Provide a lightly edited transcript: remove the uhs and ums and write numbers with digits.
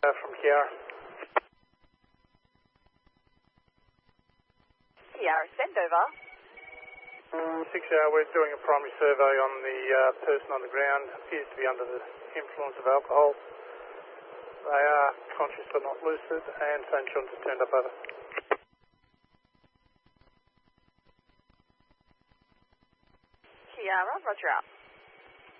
From Kiara. Kiara, send over. 6-hour, we're doing a primary survey on the person on the ground. Appears to be under the influence of alcohol. They are conscious but not lucid, and St. John's has turned up over. Kiara, roger out.